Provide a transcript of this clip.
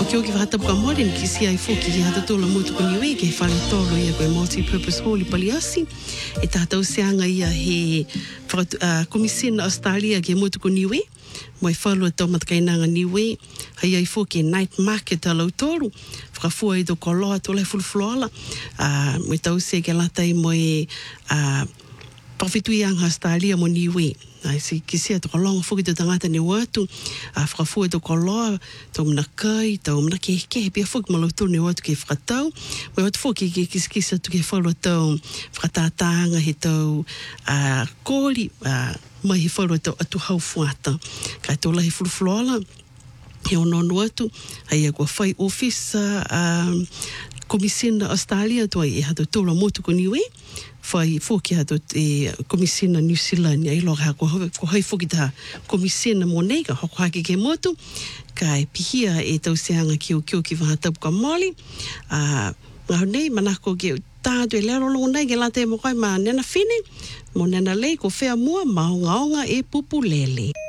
kio ki whata puka mori ni kisi ai fuki ki hata tōla mutu ko niwe ke whale tōlo ia koe multi-purpose hall i Paliasi. E tātou seanga ia he komisina Australia ke mutu ko niwe. Moi whalua tau matakainanga niwe. Hei ai fuki night market a lautoro. Whakafua i do koloa tōlai fulfloala. Moi tau se ke latai moi pawhitui anga Australia mo niwe. Ai si kisia to longa fuki to tangata ni watu whakafua to koloa to mna kai to mna ke pia fuki malotu ni watu ke whakatau mai watu fuki ke kiskisa to ke whalua to whakatātanga he to kōri mai he whalua to atu hau fuata kai to lahi fulfloala he ono atu ai a kua whai office komisina Australia to ai hato tōla motu ko niwe whai fōki hato e komisina New Zealand ai loha ko hai fōki ta komisina monega hoko hake ke motu kai pihia e tau seanga kio ki whahatapu ka moli ngau nei manako ke tātu e lero longo nei ke late mo kai ma nena whine mo nena lei ko whea mua maongaonga e pupu lele.